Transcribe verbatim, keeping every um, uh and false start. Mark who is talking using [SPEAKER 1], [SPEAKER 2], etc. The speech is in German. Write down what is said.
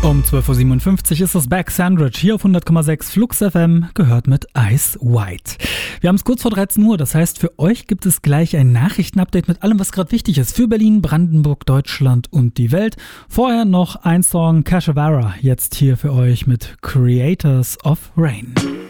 [SPEAKER 1] Um zwölf Uhr siebenundfünfzig ist das Back Sandwich hier auf hundert Komma sechs Flux F M, gehört mit Ice White. Wir haben es kurz vor dreizehn Uhr, das heißt für euch gibt es gleich ein Nachrichtenupdate mit allem, was gerade wichtig ist für Berlin, Brandenburg, Deutschland und die Welt. Vorher noch ein Song Kashavara, jetzt hier für euch mit Creators of Rain.